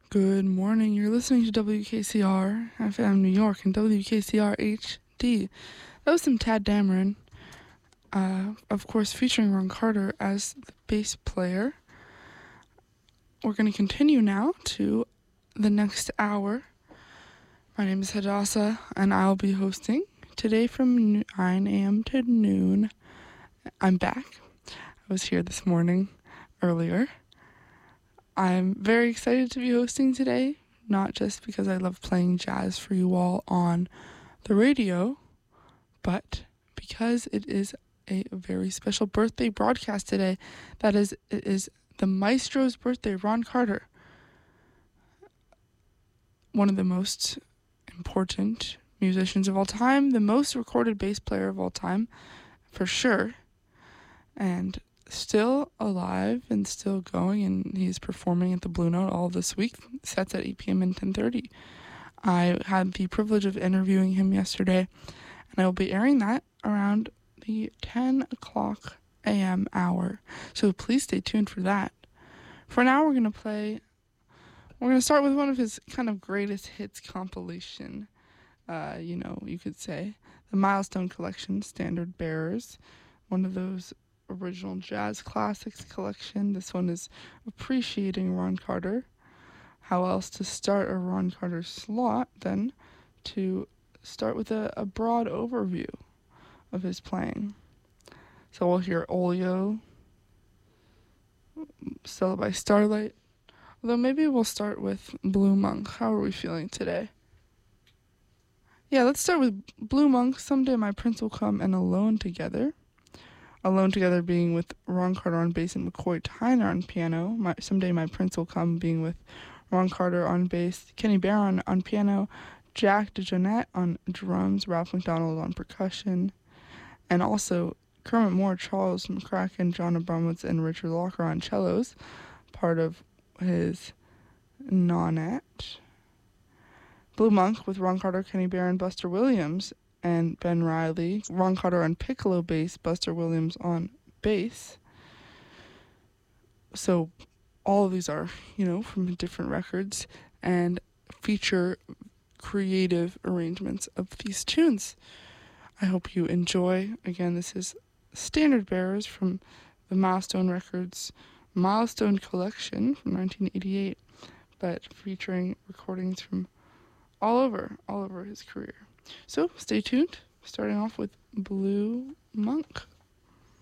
Good morning. You're listening to WKCR FM New York and WKCR HD. That was some Tad Dameron, of course, featuring Ron Carter as the bass player. We're going to continue now to the next hour. My name is Hadassah, and I'll be hosting today from 9 a.m. to noon. I'm back. I was here this morning earlier. I'm very excited to be hosting today, not just because I love playing jazz for you all on the radio, but because it is a very special birthday broadcast today. It is the maestro's birthday, Ron Carter, one of the most important musicians of all time, the most recorded bass player of all time, for sure, and still alive and still going, and he's performing at the Blue Note all this week. Sets at 8 p.m. and 10:30. I had the privilege of interviewing him yesterday, and I will be airing that around the 10 o'clock a.m. hour. So please stay tuned for that. For now, we're going to start with one of his kind of greatest hits compilation, you could say. The Milestone Collection, Standard Bearers, one of those original jazz classics collection. This one is appreciating Ron Carter. How else to start a Ron Carter slot than to start with a broad overview of his playing. So we'll hear Olio, Stella by Starlight, although maybe we'll start with Blue Monk. How are we feeling today? Yeah, let's start with Blue Monk, Someday My Prince Will Come, and Alone Together. Alone Together being with Ron Carter on bass and McCoy Tyner on piano. Someday My Prince Will Come being with Ron Carter on bass, Kenny Barron on piano, Jack DeJohnette on drums, Ralph McDonald on percussion, and also Kermit Moore, Charles McCracken, John Abramowitz, and Richard Locker on cellos, part of his nonette. Blue Monk with Ron Carter, Kenny Barron, Buster Williams, and Ben Riley. Ron Carter on piccolo bass, Buster Williams on bass. So all of these are, from different records and feature creative arrangements of these tunes. I hope you enjoy. Again, this is Standard Bearers from the Milestone Records Milestone Collection from 1988, but featuring recordings from all over his career. So stay tuned, starting off with Blue Monk.